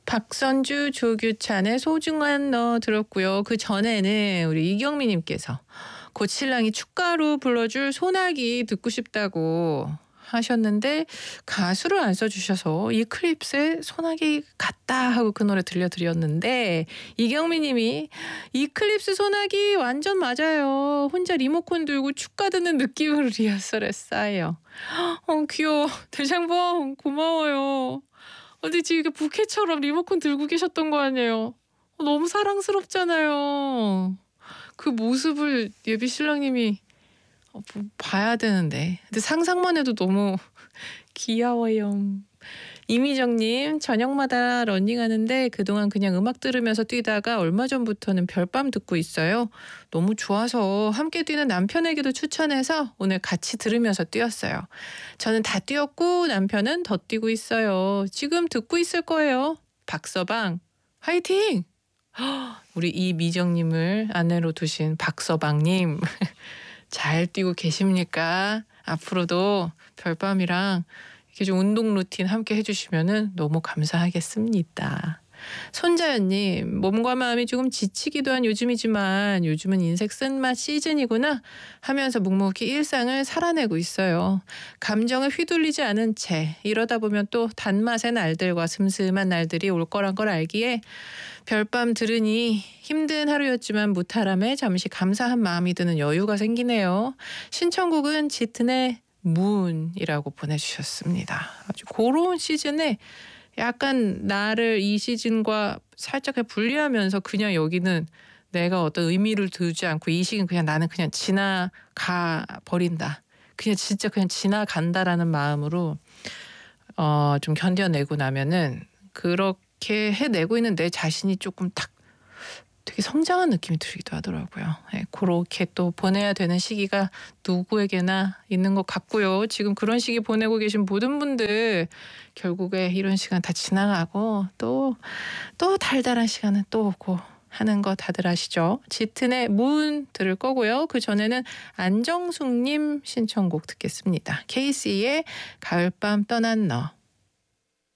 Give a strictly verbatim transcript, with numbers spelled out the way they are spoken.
박선주, 조규찬의 소중한 너 들었고요. 그 전에는 우리 이경미님께서 곧 신랑이 축가로 불러줄 소나기 듣고 싶다고 하셨는데 가수를 안 써주셔서 이클립스의 소나기 같다 하고 그 노래 들려드렸는데 이경미님이 이클립스 소나기 완전 맞아요. 혼자 리모컨 들고 축가 듣는 느낌으로 리허설했어요. 어 귀여워. 대장봉 고마워요. 근데 지금 이게 부캐처럼 리모컨 들고 계셨던 거 아니에요. 어, 너무 사랑스럽잖아요. 그 모습을 예비 신랑님이 어, 뭐 봐야 되는데. 근데 상상만 해도 너무 귀여워요. 이미정님 저녁마다 러닝하는데 그동안 그냥 음악 들으면서 뛰다가 얼마 전부터는 별밤 듣고 있어요. 너무 좋아서 함께 뛰는 남편에게도 추천해서 오늘 같이 들으면서 뛰었어요. 저는 다 뛰었고 남편은 더 뛰고 있어요. 지금 듣고 있을 거예요. 박서방 화이팅! 우리 이미정님을 아내로 두신 박서방님 잘 뛰고 계십니까? 앞으로도 별밤이랑 이렇게 좀 운동 루틴 함께 해주시면은 너무 감사하겠습니다. 손자연님, 몸과 마음이 조금 지치기도 한 요즘이지만 요즘은 인생 쓴맛 시즌이구나 하면서 묵묵히 일상을 살아내고 있어요. 감정에 휘둘리지 않은 채 이러다 보면 또 단맛의 날들과 슴슴한 날들이 올 거란 걸 알기에 별밤 들으니 힘든 하루였지만 무탈함에 잠시 감사한 마음이 드는 여유가 생기네요. 신청곡은 짙은의 문이라고 보내주셨습니다. 아주 고로운 시즌에 약간 나를 이 시즌과 살짝 분리하면서 그냥 여기는 내가 어떤 의미를 두지 않고 이 시기는 그냥 나는 그냥 지나가 버린다. 그냥 진짜 그냥 지나간다라는 마음으로 어, 좀 견뎌내고 나면은 그렇게 해내고 있는 내 자신이 조금 탁 되게 성장한 느낌이 들기도 하더라고요. 네, 그렇게 또 보내야 되는 시기가 누구에게나 있는 것 같고요. 지금 그런 시기 보내고 계신 모든 분들 결국에 이런 시간 다 지나가고 또, 또 달달한 시간은 또 오고 하는 거 다들 아시죠? 짙은의 문 들을 거고요. 그 전에는 안정숙님 신청곡 듣겠습니다. 케이씨의 가을밤 떠난 너.